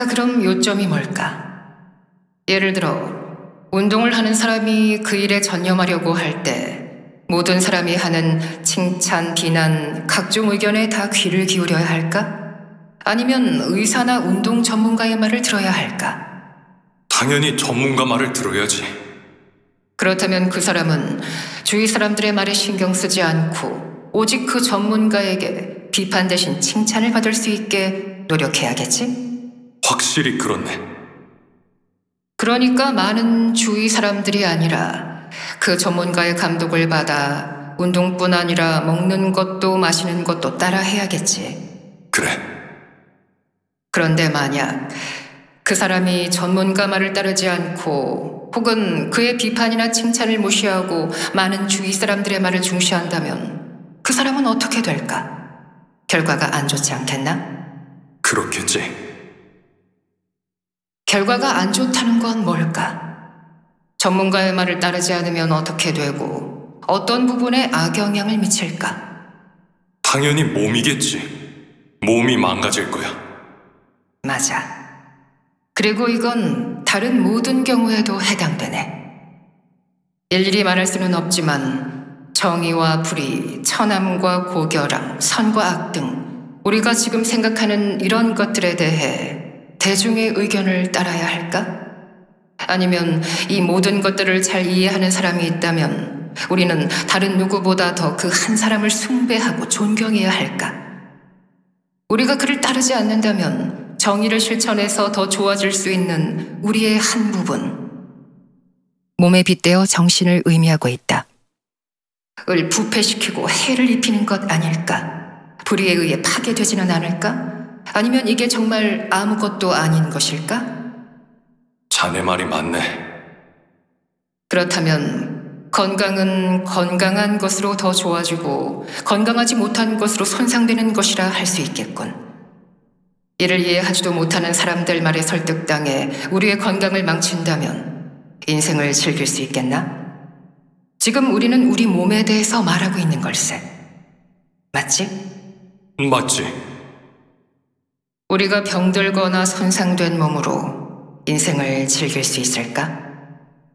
그럼 요점이 뭘까? 예를 들어, 운동을 하는 사람이 그 일에 전념하려고 할 때 모든 사람이 하는 칭찬, 비난, 각종 의견에 다 귀를 기울여야 할까? 아니면 의사나 운동 전문가의 말을 들어야 할까? 당연히 전문가 말을 들어야지. 그렇다면 그 사람은 주위 사람들의 말에 신경 쓰지 않고 오직 그 전문가에게 비판 대신 칭찬을 받을 수 있게 노력해야겠지? 확실히 그렇네. 그러니까 많은 주위 사람들이 아니라 그 전문가의 감독을 받아 운동뿐 아니라 먹는 것도 마시는 것도 따라 해야겠지. 그래. 그런데 만약 그 사람이 전문가 말을 따르지 않고 혹은 그의 비판이나 칭찬을 무시하고 많은 주위 사람들의 말을 중시한다면 그 사람은 어떻게 될까? 결과가 안 좋지 않겠나? 그렇겠지. 결과가 안 좋다는 건 뭘까? 전문가의 말을 따르지 않으면 어떻게 되고 어떤 부분에 악영향을 미칠까? 당연히 몸이겠지. 몸이 망가질 거야. 맞아. 그리고 이건 다른 모든 경우에도 해당되네. 일일이 말할 수는 없지만 정의와 불의, 천함과 고결함, 선과 악 등 우리가 지금 생각하는 이런 것들에 대해 대중의 의견을 따라야 할까? 아니면 이 모든 것들을 잘 이해하는 사람이 있다면 우리는 다른 누구보다 더 그 한 사람을 숭배하고 존경해야 할까? 우리가 그를 따르지 않는다면 정의를 실천해서 더 좋아질 수 있는 우리의 한 부분. 몸에 빗대어 정신을 의미하고 있다. 을 부패시키고 해를 입히는 것 아닐까? 불의에 의해 파괴되지는 않을까? 아니면 이게 정말 아무것도 아닌 것일까? 자네 말이 맞네. 그렇다면 건강은 건강한 것으로 더 좋아지고 건강하지 못한 것으로 손상되는 것이라 할 수 있겠군. 이를 이해하지도 못하는 사람들 말에 설득당해 우리의 건강을 망친다면 인생을 즐길 수 있겠나? 지금 우리는 우리 몸에 대해서 말하고 있는 걸세. 맞지? 맞지. 우리가 병들거나 손상된 몸으로 인생을 즐길 수 있을까?